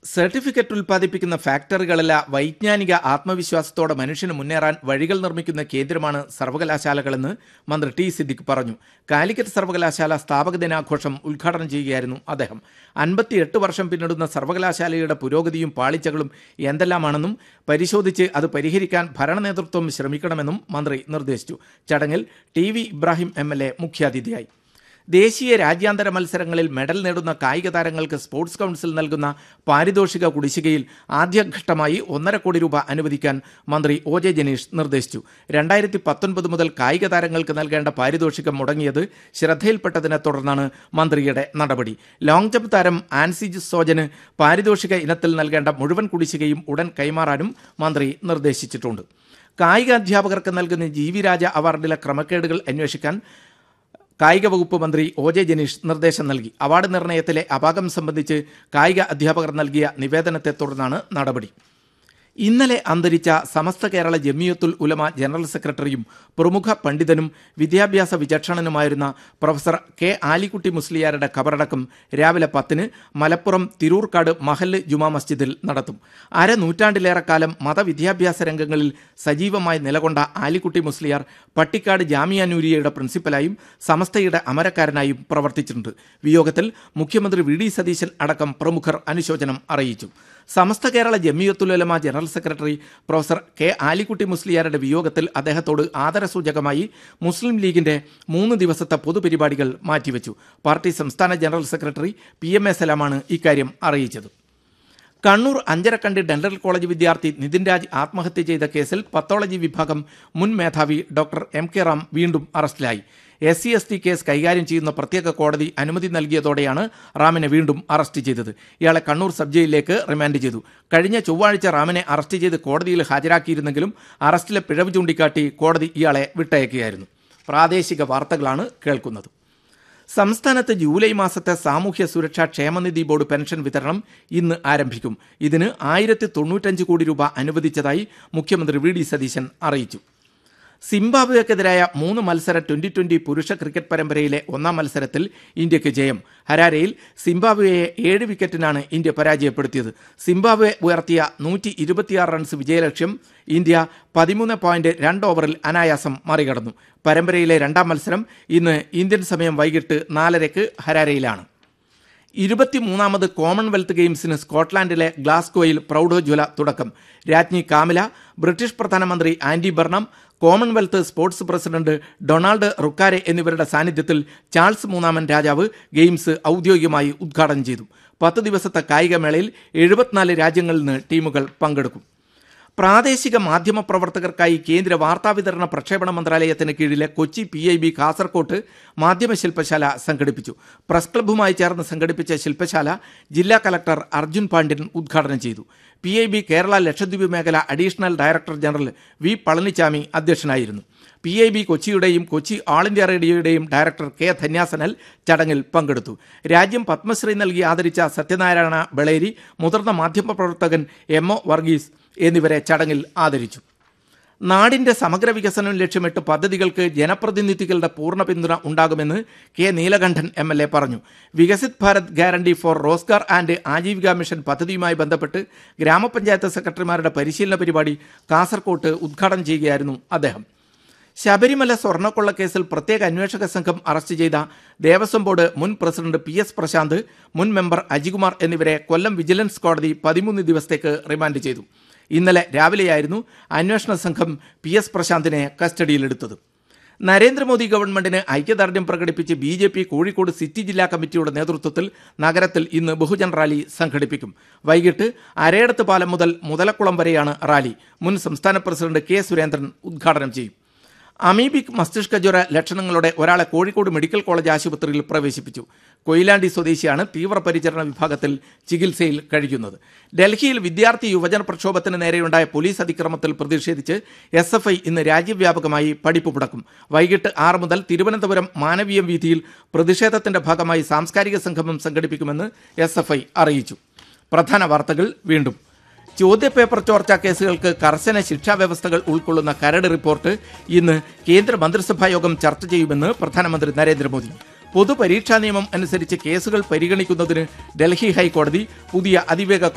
Certificate ഉൽപ്പാദിപ്പിക്കുന്ന ഫാക്ടറികളല്ല, വൈജ്ഞാനിക ആത്മവിശ്വാസത്തോടെ മനുഷ്യന് മുന്നേറാൻ വഴികൾ നിർമ്മിക്കുന്ന കേന്ദ്രമാണ് സർവകലാശാലകളെന്ന് മന്ത്രി ടി സിദ്ദിഖ് പറഞ്ഞു. കാലിക്കറ്റ് സർവകലാശാല സ്ഥാപക ദിനാഘോഷം ഉദ്ഘാടനം ചെയ്യുകയായിരുന്നു അദ്ദേഹം. 58 വർഷം പിന്നിടുന്ന സർവകലാശാലയുടെ പുരോഗതിയും പാളിച്ചകളും എന്തെല്ലാമാണെന്നും പരിശോധിച്ച് അത് പരിഹരിക്കാൻ ഭരണ നേതൃത്വം ശ്രമിക്കണമെന്നും മന്ത്രി നിർദ്ദേശിച്ചു. ചടങ്ങിൽ ടി വി ഇബ്രാഹിം MLA മുഖ്യാതിഥിയായി. ദേശീയ രാജ്യാന്തര മത്സരങ്ങളിൽ മെഡൽ നേടുന്ന കായിക താരങ്ങൾക്ക് സ്പോർട്സ് കൗൺസിൽ നൽകുന്ന പാരിതോഷിക കുടിശ്ശികയിൽ ആദ്യഘട്ടമായി 1.5 കോടി രൂപ അനുവദിക്കാൻ മന്ത്രി OJ ജനീഷ് നിർദ്ദേശിച്ചു. 2019 മുതൽ കായിക താരങ്ങൾക്ക് നൽകേണ്ട പാരിതോഷികം മുടങ്ങിയത് ശ്രദ്ധയിൽപ്പെട്ടതിനെ തുടർന്നാണ് മന്ത്രിയുടെ നടപടി. ലോങ് ജമ്പ് താരം ആൻസി സോജന് പാരിതോഷിക ഇനത്തിൽ നൽകേണ്ട മുഴുവൻ കുടിശ്ശികയും ഉടൻ കൈമാറാനും മന്ത്രി നിർദ്ദേശിച്ചിട്ടുണ്ട്. കായിക അധ്യാപകർക്ക് നൽകുന്ന GV രാജ അവാർഡിലെ ക്രമക്കേടുകൾ അന്വേഷിക്കാൻ കായിക വകുപ്പ് മന്ത്രി OJ ജനീഷ് നിർദ്ദേശം നൽകി. അവാർഡ് നിർണയത്തിലെ അപാകം സംബന്ധിച്ച് കായിക അധ്യാപകർ നൽകിയ നിവേദനത്തെ തുടർന്നാണ് നടപടി. ഇന്നലെ അന്തരിച്ച സമസ്ത കേരള ജമിയത്തുൽ ഉലമ ജനറൽ സെക്രട്ടറിയും പ്രമുഖ പണ്ഡിതനും വിദ്യാഭ്യാസ വിചക്ഷണനുമായിരുന്ന പ്രൊഫസർ K. ആലിക്കുട്ടി മുസ്ലിയാരുടെ ഖബറടക്കം രാവിലെ 10-ന് മലപ്പുറം തിരൂർക്കാട് മഹല്ല് ജുമാ മസ്ജിദിൽ നടത്തും. നൂറ്റാണ്ടിലേറെക്കാലം മതവിദ്യാഭ്യാസ രംഗങ്ങളിൽ സജീവമായി നിലകൊണ്ട ആലിക്കുട്ടി മുസ്ലിയാർ പട്ടിക്കാട് ജാമിയ നൂരിയയുടെ പ്രിൻസിപ്പലായും സമസ്തയുടെ അമരക്കാരനായും പ്രവർത്തിച്ചിട്ടുണ്ട്. വിയോഗത്തിൽ മുഖ്യമന്ത്രി VD സതീശൻ അടക്കം പ്രമുഖർ അനുശോചനം അറിയിച്ചു. സമസ്ത കേരള ജമിയത്തുൽ ഉലമ general secretary professor K. Alikutty മുസ്ലിയാരുടെ വിയോഗത്തിൽ അദ്ദേഹത്തോട് ആദരസൂചകമായി മുസ്ലിം ലീഗിന്റെ 3 ദിവസത്തെ പൊതുപരിപാടികൾ മാറ്റിവെച്ചു. പാർട്ടി സംസ്ഥാന ജനറൽ സെക്രട്ടറി PMA സലാമാണ് ഇക്കാര്യം അറിയിച്ചത്. കണ്ണൂർ അഞ്ചരക്കണ്ടി ഡെന്റൽ കോളേജ് വിദ്യാർത്ഥി നിതിൻ രാജ് ആത്മഹത്യ ചെയ്ത കേസിൽ പത്തോളജി വിഭാഗം മുൻ മേധാവി ഡോക്ടർ MK റാം വീണ്ടും അറസ്റ്റിലായി. SC/ST കേസ് കൈകാര്യം ചെയ്യുന്ന പ്രത്യേക കോടതി അനുമതി നൽകിയതോടെയാണ് റാമിനെ വീണ്ടും അറസ്റ്റ് ചെയ്തത്. ഇയാളെ കണ്ണൂർ സബ് ജയിലിലേക്ക് റിമാൻഡ് ചെയ്തു. കഴിഞ്ഞ ചൊവ്വാഴ്ച റാമിനെ അറസ്റ്റ് ചെയ്ത് കോടതിയിൽ ഹാജരാക്കിയിരുന്നെങ്കിലും അറസ്റ്റിലെ പിഴവ് ചൂണ്ടിക്കാട്ടി കോടതി ഇയാളെ വിട്ടയക്കുകയായിരുന്നു. പ്രാദേശിക വാർത്തകളാണ് കേൾക്കുന്നത്. സംസ്ഥാനത്ത് ജൂലൈ മാസത്തെ സാമൂഹ്യ സുരക്ഷാ ക്ഷേമനിധി ബോർഡ് പെൻഷൻ വിതരണം ഇന്ന് ആരംഭിക്കും. ഇതിന് 1095 കോടി രൂപ അനുവദിച്ചതായി മുഖ്യമന്ത്രി VD സതീശൻ അറിയിച്ചു. സിംബാബ്വേക്കെതിരായ 3 മത്സര T20 പുരുഷ ക്രിക്കറ്റ് പരമ്പരയിലെ 1-ാം മത്സരത്തിൽ ഇന്ത്യക്ക് ജയം. ഹരാരെയിൽ സിംബാബ്വേയെ 7 വിക്കറ്റിനാണ് ഇന്ത്യ പരാജയപ്പെടുത്തിയത്. സിംബാബ്വെ ഉയർത്തിയ 126 റൺസ് വിജയലക്ഷ്യം ഇന്ത്യ 13.2 ഓവറിൽ അനായാസം മറികടന്നു. പരമ്പരയിലെ 2-ാം മത്സരം ഇന്ന് ഇന്ത്യൻ സമയം വൈകിട്ട് 4:30 ഹരാരെയിലാണ്. 23ാമത് കോമൺവെൽത്ത് ഗെയിംസിന് സ്കോട്ട്ലാൻഡിലെ ഗ്ലാസ്ഗോയിൽ പ്രൗഢോജ്വല തുടക്കം. രാജ്ഞി കാമില, ബ്രിട്ടീഷ് പ്രധാനമന്ത്രി Andy ബർണം, Commonwealth sports president Donald റുക്കാരെ എന്നിവരുടെ സാന്നിധ്യത്തിൽ ചാൾസ് മൂന്നാമൻ രാജാവ് ഗെയിംസ് ഔദ്യോഗികമായി ഉദ്ഘാടനം ചെയ്തു. 10 ദിവസത്തെ കായികമേളയിൽ 74 രാജ്യങ്ങളിൽ നിന്ന് ടീമുകൾ പങ്കെടുക്കും. പ്രാദേശിക മാധ്യമ പ്രവർത്തകർക്കായി കേന്ദ്ര വാർത്താവിതരണ പ്രക്ഷേപണ മന്ത്രാലയത്തിന് കീഴിലെ കൊച്ചി PIB കാസർകോട്ട് മാധ്യമ ശില്പശാല സംഘടിപ്പിച്ചു. പ്രസ് ക്ലബ്ബുമായി ചേർന്ന് സംഘടിപ്പിച്ച ശില്പശാല ജില്ലാ കലക്ടർ അർജുൻ പാണ്ഡ്യൻ ഉദ്ഘാടനം ചെയ്തു. PIB കേരള ലക്ഷദ്വീപ് മേഖല additional director general V. Palaniswami അധ്യക്ഷനായിരുന്നു. PIB കൊച്ചിയുടെയും Kochi all India റേഡിയോയുടെയും director K. Dhanya Sanal ചടങ്ങിൽ പങ്കെടുത്തു. രാജ്യം പത്മശ്രീ നൽകി ആദരിച്ച സത്യനാരായണ ബളേരി, മുതിർന്ന മാധ്യമപ്രവർത്തകൻ MO വർഗീസ് എന്നിവരെ ചടങ്ങിൽ ആദരിച്ചു. നാടിന്റെ സമഗ്ര വികസനം ലക്ഷ്യമിട്ട് പദ്ധതികൾക്ക് ജനപ്രതിനിധികളുടെ പൂർണ്ണ പിന്തുണ ഉണ്ടാകുമെന്ന് K. നീലകണ്ഠൻ MLA പറഞ്ഞു. Viksit Bharat guarantee four Rozgar and Aajeevika mission പദ്ധതിയുമായി ബന്ധപ്പെട്ട് ഗ്രാമപഞ്ചായത്ത് സെക്രട്ടറിമാരുടെ പരിശീലന പരിപാടി കാസർകോട്ട് ഉദ്ഘാടനം ചെയ്യുകയായിരുന്നു അദ്ദേഹം. ശബരിമല സ്വർണ്ണക്കൊള്ള കേസിൽ പ്രത്യേക അന്വേഷക സംഘം അറസ്റ്റ് ചെയ്ത ദേവസ്വം ബോർഡ് മുൻ പ്രസിഡന്റ് PS പ്രശാന്ത്, മുൻ മെമ്പർ അജികുമാർ എന്നിവരെ കൊല്ലം വിജിലൻസ് കോടതി 13 ദിവസത്തേക്ക് റിമാൻഡ് ചെയ്തു. ഇന്നലെ രാവിലെയായിരുന്നു അന്വേഷണ സംഘം PS പ്രശാന്തിനെ കസ്റ്റഡിയിലെടുത്തത്. നരേന്ദ്രമോദി ഗവൺമെന്റിന് ഐക്യദാർഢ്യം പ്രകടിപ്പിച്ച് BJP കോഴിക്കോട് സിറ്റി ജില്ലാ കമ്മിറ്റിയുടെ നേതൃത്വത്തിൽ നഗരത്തിൽ ഇന്ന് ബഹുജൻ റാലി സംഘടിപ്പിക്കും. വൈകിട്ട് അരയടത്ത് പാലം മുതൽ മുതലക്കുളം വരെയാണ് റാലി. മുൻ സംസ്ഥാന പ്രസിഡന്റ് K. സുരേന്ദ്രൻ ഉദ്ഘാടനം ചെയ്യും. അമീബിക് മസ്തിഷ്ക ജ്വര ലക്ഷണങ്ങളോടെ ഒരാളെ കോഴിക്കോട് മെഡിക്കൽ കോളേജ് ആശുപത്രിയിൽ പ്രവേശിപ്പിച്ചു. കൊയിലാണ്ടി സ്വദേശിയാണ് തീവ്രപരിചരണ വിഭാഗത്തിൽ ചികിത്സയിൽ കഴിയുന്നത്. ഡൽഹിയിൽ വിദ്യാർത്ഥി യുവജന പ്രക്ഷോഭത്തിന് നേരെയുണ്ടായ പോലീസ് അതിക്രമത്തിൽ പ്രതിഷേധിച്ച് SFI ഇന്ന് രാജ്യവ്യാപകമായി പടിപ്പ് മുടക്കും. വൈകിട്ട് 6 മുതൽ തിരുവനന്തപുരം മാനവീയം വീഥിയിൽ പ്രതിഷേധത്തിന്റെ ഭാഗമായി സാംസ്കാരിക സംഗമം സംഘടിപ്പിക്കുമെന്ന് SFI അറിയിച്ചു. പ്രധാന വാർത്തകൾ വീണ്ടും. ചോദ്യപേപ്പർ ചോർച്ചാ കേസുകൾക്ക് കർശന ശിക്ഷാ വ്യവസ്ഥകൾ ഉൾക്കൊള്ളുന്ന കരട് റിപ്പോർട്ട് ഇന്ന് കേന്ദ്ര മന്ത്രിസഭാ യോഗം ചർച്ച ചെയ്യുമെന്ന് പ്രധാനമന്ത്രി നരേന്ദ്രമോദി. പൊതുപരീക്ഷാ നിയമം അനുസരിച്ച് കേസുകൾ പരിഗണിക്കുന്നതിന് ഡൽഹി ഹൈക്കോടതി പുതിയ അതിവേഗ